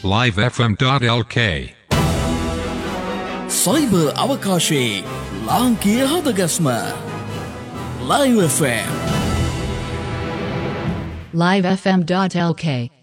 livefm.lk. Cyber අවකාශයේ ලාංකීය හදගස්ම Live FM livefm.lk